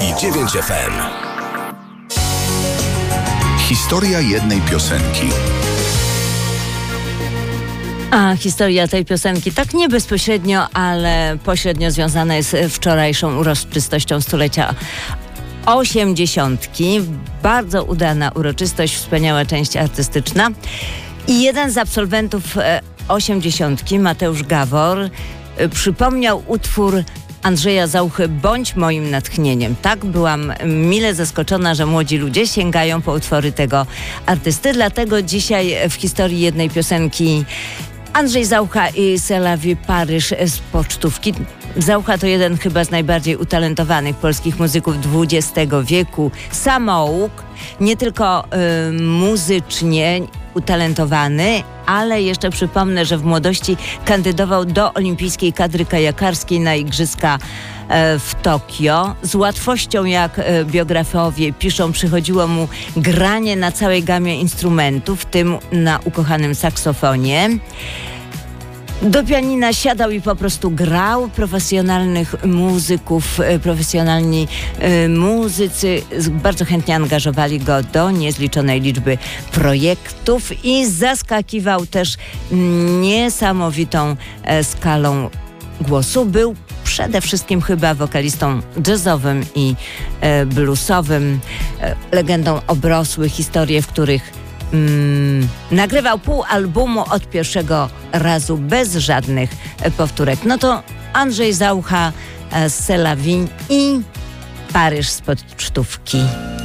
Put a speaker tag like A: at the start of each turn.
A: i 9 FM.
B: Historia jednej piosenki.
C: A historia tej piosenki tak nie bezpośrednio, ale pośrednio związana jest z wczorajszą uroczystością stulecia 80. Bardzo udana uroczystość, wspaniała część artystyczna. I jeden z absolwentów 80, Mateusz Gawor, przypomniał utwór Andrzeja Zauchy „Bądź moim natchnieniem”. Tak, byłam mile zaskoczona, że młodzi ludzie sięgają po utwory tego artysty. Dlatego dzisiaj w historii jednej piosenki Andrzej Zaucha i C'est la vie Paryż z pocztówki. Zaucha to jeden chyba z najbardziej utalentowanych polskich muzyków XX wieku. Samouk, nie tylko muzycznie utalentowany, ale jeszcze przypomnę, że w młodości kandydował do olimpijskiej kadry kajakarskiej na igrzyska w Tokio. Z łatwością, jak biografowie piszą, przychodziło mu granie na całej gamie instrumentów, w tym na ukochanym saksofonie. Do pianina siadał i po prostu grał. Profesjonalnych muzyków, profesjonalni muzycy bardzo chętnie angażowali go do niezliczonej liczby projektów i zaskakiwał też niesamowitą skalą głosu. Był przede wszystkim chyba wokalistą jazzowym i bluesowym, legendą obrosły historie, w których nagrywał pół albumu od pierwszego razu bez żadnych powtórek. No to Andrzej Zaucha, C'est la vie i Paryż z pocztówki.